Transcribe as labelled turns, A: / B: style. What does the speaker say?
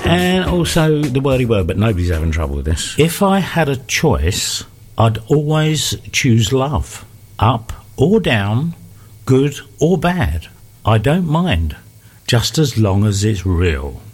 A: And also the wordy word, but nobody's having trouble with this. If I had a choice, I'd always choose love. Up or down, good or bad. I don't mind, just as long as it's real.